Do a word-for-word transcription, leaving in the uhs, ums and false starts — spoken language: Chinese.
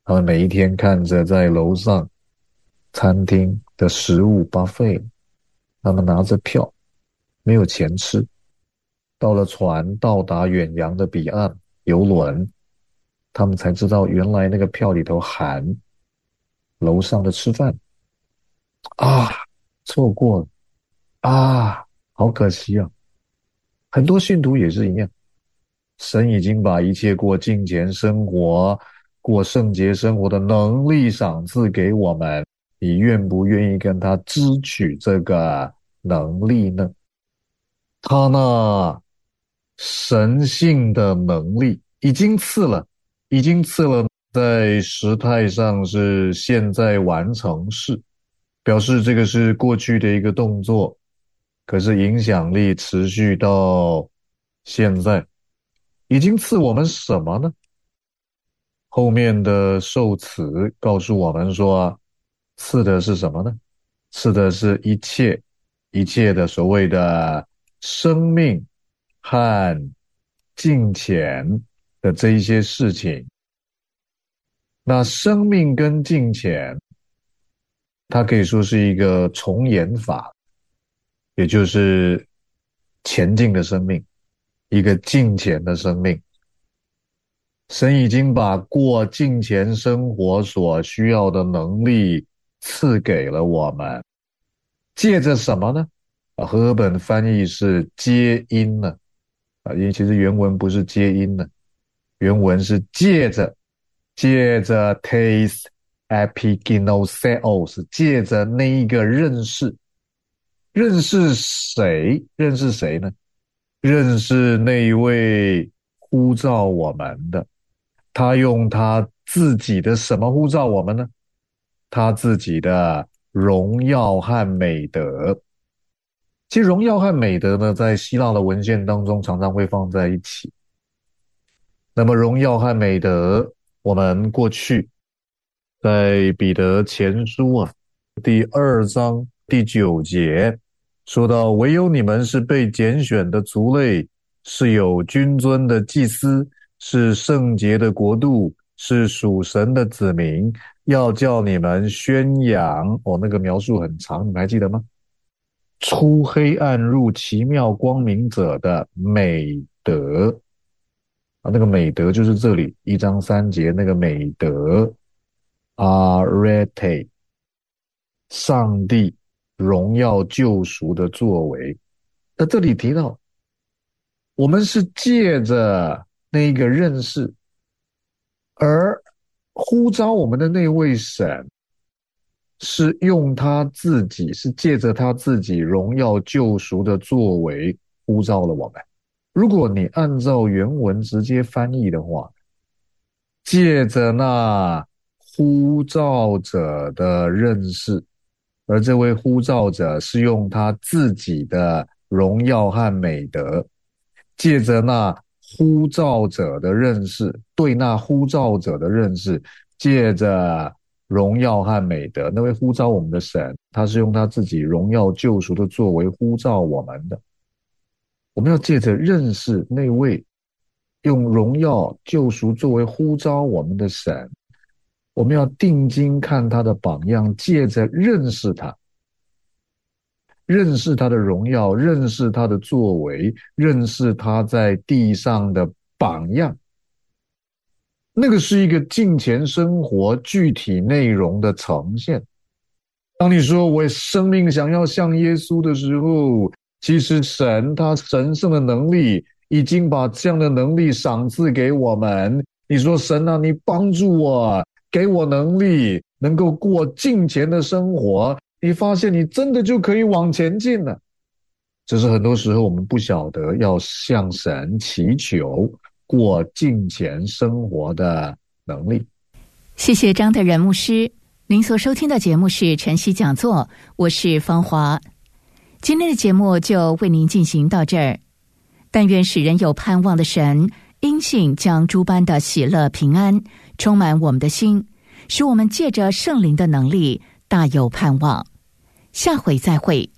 他们每一天看着在楼上餐厅的食物 buffet， 他们拿着票，没有钱吃。到了船到达远洋的彼岸，游轮，他们才知道原来那个票里头含楼上的吃饭。啊，错过了啊，好可惜啊！很多信徒也是一样，神已经把一切过敬虔生活、过圣洁生活的能力赏赐给我们，你愿不愿意跟他支取这个能力呢？他那神性的能力已经赐了，已经赐了，在时态上是现在完成式，表示这个是过去的一个动作，可是影响力持续到现在。已经赐我们什么呢？后面的受词告诉我们说，赐的是什么呢？赐的是一切一切的所谓的生命和金钱的这一些事情。那生命跟金钱，它可以说是一个重演法，也就是前进的生命，一个金钱的生命。神已经把过金钱生活所需要的能力赐给了我们，借着什么呢？啊，和合本翻译是接因呢，啊，因为其实原文不是接因呢，原文是借着，借着 taste epiginoseos， 是借着那一个认识，认识谁？认识谁呢？认识那一位呼召我们的。他用他自己的什么呼召我们呢？他自己的荣耀和美德。其实荣耀和美德呢，在希腊的文献当中常常会放在一起。那么荣耀和美德，我们过去在彼得前书啊第二章第九节说到，唯有你们是被拣选的族类，是有君尊的祭司，是圣洁的国度，是属神的子民，要叫你们宣扬，哦，那个描述很长，你们还记得吗？出黑暗入奇妙光明者的美德啊，那个美德就是这里一章三节那个美德 arete， 上帝荣耀救赎的作为。那这里提到我们是借着那个认识而呼召我们的那位神，是用他自己，是借着他自己荣耀救赎的作为呼召了我们。如果你按照原文直接翻译的话，借着那呼召者的认识，而这位呼召者是用他自己的荣耀和美德，借着那呼召者的认识，对那呼召者的认识，借着荣耀和美德，那位呼召我们的神，他是用他自己荣耀救赎的作为呼召我们的。我们要借着认识那位用荣耀救赎作为呼召我们的神，我们要定睛看他的榜样，借着认识他，认识他的荣耀，认识他的作为，认识他在地上的榜样。那个是一个敬虔生活具体内容的呈现。当你说我生命想要像耶稣的时候，其实神他神圣的能力已经把这样的能力赏赐给我们。你说神啊，你帮助我，给我能力能够过敬虔的生活，你发现你真的就可以往前进了。只是很多时候我们不晓得要向神祈求过敬虔生活的能力。 谢谢张德仁牧师。您所收听的节目是晨曦讲座，我是芳华。今天的节目就为您进行到这儿。但愿使人有盼望的神因信将诸般的喜乐平安充满我们的心，使我们借着圣灵的能力大有盼望。下回再会。